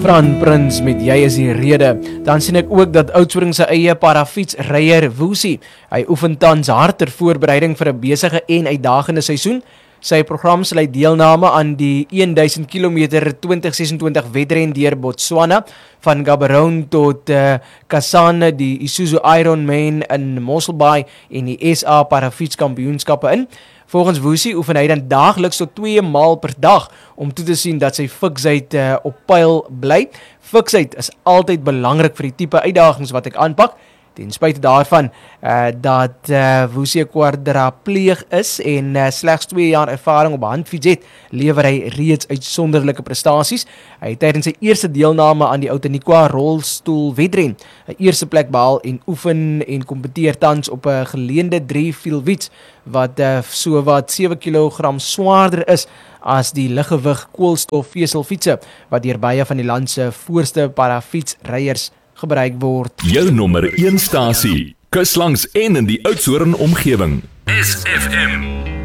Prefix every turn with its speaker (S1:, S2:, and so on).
S1: Fran Prins met Jy is die rede. Dan sien ek ook dat Oudtshoorn se eie parafietsryer Woesie, hy oefen tans hard ter voorbereiding vir 'n besige en uitdagende seisoen. Sy program sluit deelname aan die 1000 km 2026 wedren deur Botswana, van Gaborone tot Kasane, die Isuzu Ironman in Mossel Bay en die SA Parafietskampioenskappe in. Volgens Woesie oefen hy dan daagliks tot 2 maal per dag om toe te sien dat sy fiksheid op pyl bly. Fiksheid is altyd belangrik vir die tipe uitdagings wat ek aanpak. Ten spyte daarvan dat Woesie kwadripleeg is en slegs 2 jaar ervaring op handfiets het, lewer hy reeds uitsonderlike prestasies. Hy het tydens sy eerste deelname aan die Outeniqua rolstoelwedren 'n eerste plek behaal en oefen en kompeteer tans op 'n geleende 3-wielfiets wat so wat 7 kg swaarder is as die liggewig koolstofveselfietsse wat deur baie van die land se voorste parafietsryers gebruik word.
S2: Jou nommer 1 stasie, kus langs en in die Oudtshoorn omgewing. SFM.